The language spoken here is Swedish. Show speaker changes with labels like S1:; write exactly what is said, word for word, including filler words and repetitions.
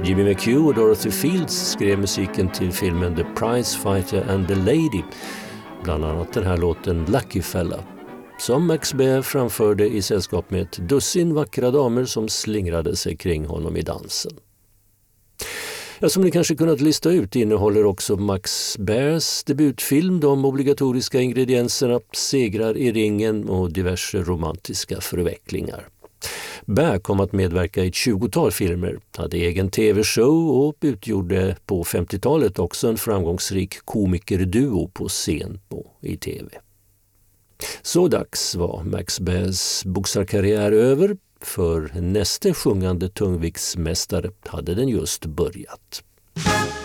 S1: Jimmy McHugh och Dorothy Fields skrev musiken till filmen The Prize Fighter and the Lady, bland annat den här låten Lucky Fella, som Max Baer framförde i sällskap med ett dussin vackra damer som slingrade sig kring honom i dansen. Ja, som ni kanske kunnat lista ut innehåller också Max Baers debutfilm de obligatoriska ingredienserna segrar i ringen och diverse romantiska förvecklingar. Baer kom att medverka i ett tjugotal filmer, hade egen tv-show och utgjorde på femtiotalet också en framgångsrik komikerduo på scen och i tv. Så dags var Max Baers boxarkarriär över, för nästa sjungande tungviktsmästare hade den just börjat.